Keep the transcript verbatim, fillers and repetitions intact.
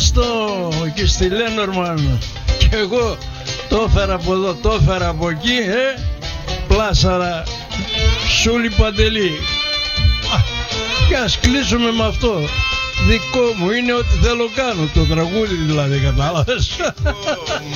στο και στη Λένορμαν και εγώ το έφερα από εδώ, το έφερα από εκεί, ε, πλάσαρα Σούλη Παντελή. Και ας κλείσουμε με αυτό. Δικό μου είναι ό,τι θέλω κάνω, το τραγούδι δηλαδή, κατάλαβες.